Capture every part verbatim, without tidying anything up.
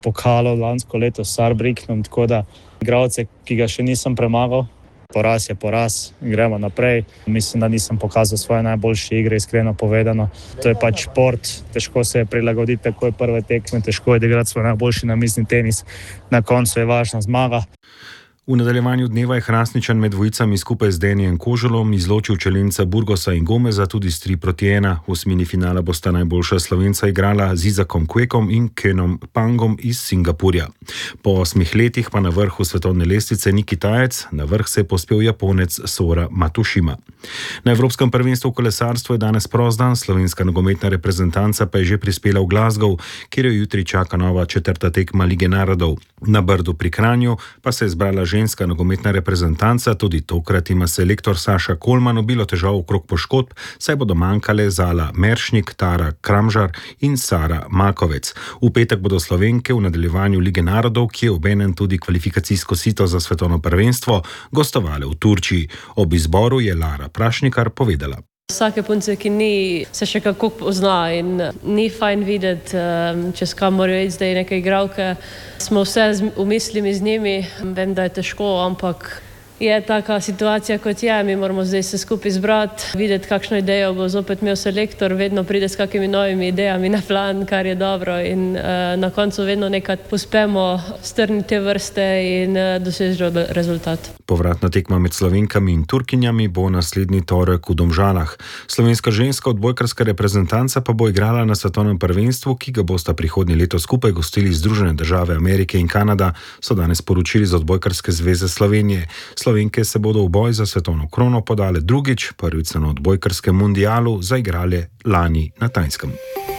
pokalu lansko leto s Saarbrückenom, tako da igralce, ki ga še nisem premagal, poraz je poraz, gremo naprej. Mislim, da nisem pokazal svoje najboljše igre, iskreno povedano. To je pač šport, težko se je prilagoditi takoj prve tekme, težko je igrati svoj najboljši namizni tenis. Na koncu je važna zmaga. V nadaljevanju dneva je Hrastničan med dvojicami skupaj z Denijem Koželom izločil čelenca Burgosa in Gomeza tudi s tri proti ena. V osmini finala bosta najboljša Slovenca igrala z Izakom Kwekom in Kenom Pangom iz Singapurja. Po osmih letih pa na vrhu svetovne lestvice ni Kitajec, na vrh se je pospel Japonec Sora Matoshima. Na Evropskem prvenstvu v kolesarstvu je danes prost dan, slovenska nogometna reprezentanca pa je že prispela v Glasgow, kjer jo jutri čaka nova četrta tekma Lige narodov. Na Brdu pri Kranju pa se je zbrala ženska nogometna reprezentanca, tudi tokrat ima selektor Saša Kolman obilo težav okrog poškodb, saj bodo manjkale Zala Meršnik, Tara Kramžar in Sara Makovec. V petek bodo Slovenke v nadaljevanju Lige narodov, ki je obenem tudi kvalifikacijsko sito za svetovno prvenstvo, gostovale v Turčiji. Ob izboru je Lara Prašnikar povedala. Vsake punce, ki ni, se še kako pozna in ni fajn videti, čez kam morajo iti zdaj neke igralke. Smo vse v mislimi z njimi, vem, da je težko, ampak je taka situacija, kot je. Mi moramo zdaj se skupaj zbrati, videti, kakšno idejo bo zopet imel selektor, vedno pride s kakimi novimi idejami na plan, kar je dobro in uh, na koncu vedno nekaj uspemo strniti te vrste in uh, doseči rezultat. Povratna tekma med Slovenkami in Turkinjami bo naslednji torek v Domžalah. Slovenska ženska odbojkarska reprezentanca pa bo igrala na svetovnem prvenstvu, ki ga bosta prihodnje leto skupaj gostili Združene države Amerike in Kanada, so danes poročili z Odbojkarske zveze Slovenije. Slovenke se bodo v boj za svetovno krono podale drugič, prvič na odbojkarskem mundialu, zaigrale lani na Tajskem.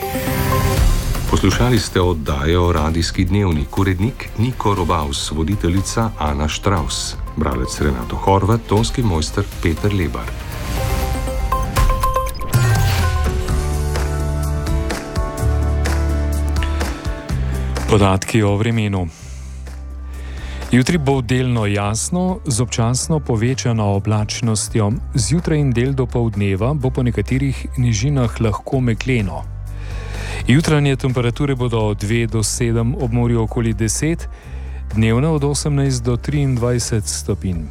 Poslušali ste oddajo Radijski dnevnik, urednik Niko Robaus, voditeljica Ana Štraus, bralec Renato Horvat, tonski mojster Peter Lebar. Podatki o vremenu. Jutri bo delno jasno, z občasno povečano oblačnostjo. Zjutraj in del do poldneva bo po nekaterih nižinah lahko megleno. Jutranje temperature bodo od dve do sedem, ob morju okoli deset, dnevne od osemnajst do triindvajset stopinj.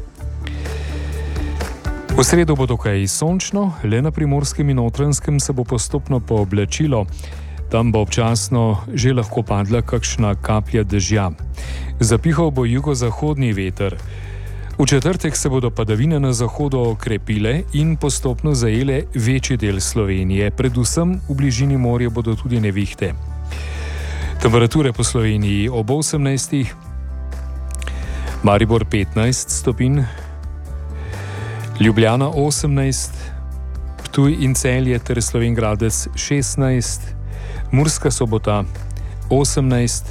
V sredo bo dokaj sončno, le na Primorskem in Notranjskem se bo postopno pooblačilo. Tam bo občasno že lahko padla kakšna kaplja dežja. Zapihal bo jugozahodni veter. V četrtek se bodo padavine na zahodu okrepile in postopno zajele večji del Slovenije. Predvsem v bližini morja bodo tudi nevihte. Temperature po Sloveniji ob osemnajstih, Maribor petnajst stopinj, Ljubljana osemnajst, Ptuj in Celje ter Slovenj Gradec šestnajst, Murska Sobota osemnajst,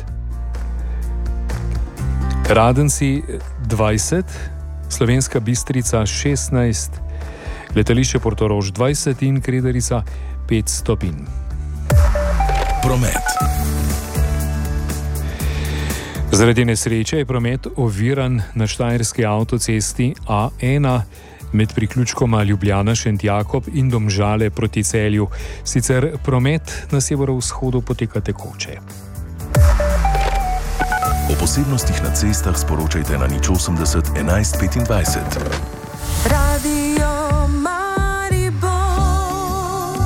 Radenci dvajset, Slovenska Bistrica šestnajst, letališče Portorož dvajset in Kredarica pet stopinj. Promet. Zaradi nesreče je promet oviran na štajerski avtocesti A ena med priključkoma Ljubljana-Šentjakob in Domžale proti Celju. Sicer promet na severovzhodu poteka tekoče. O posebnostih na cestah sporočajte na nič osemdeset enajst petindvajset. Radio Maribor.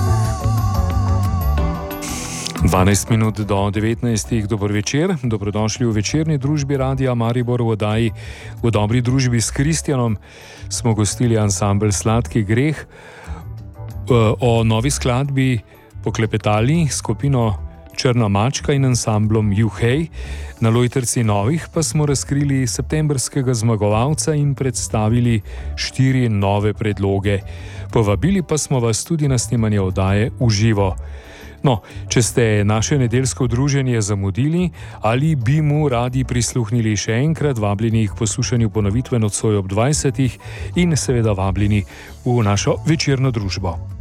dvanajst minut do devetnajstih, dober večer. Dobrodošli v večerni družbi Radia Maribor v oddaji V dobri družbi s Kristjanom. Smo gostili ansambel Sladki greh. O novi skladbi poklepetali skupino Črna mačka in ansamblom Juhej. Na lojtrci novih pa smo razkrili septembrskega zmagovalca in predstavili štiri nove predloge. Povabili pa smo vas tudi na snemanje oddaje v živo. No, če ste naše nedeljsko druženje zamudili ali bi mu radi prisluhnili še enkrat, vabljeni k poslušanju ponovitve nocoj ob dvajsetih in seveda vabljeni v našo večerno družbo.